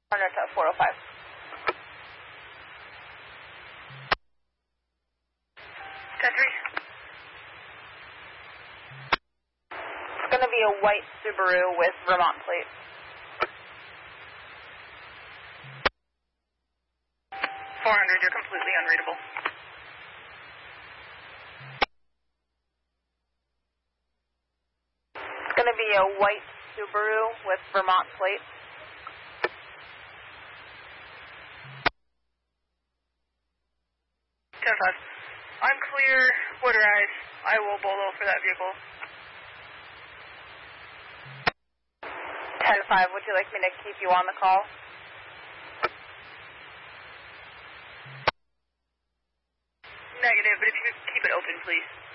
Runner to 405. 10-3. It's going to be a white Subaru with Vermont plate. 400, you're completely unreadable. It's going to be a white Subaru with Vermont plate. 10-5. I'm clear, water eyes. I will bolo for that vehicle. 10-5, would you like me to keep you on the call? Negative, but if you could keep it open, please.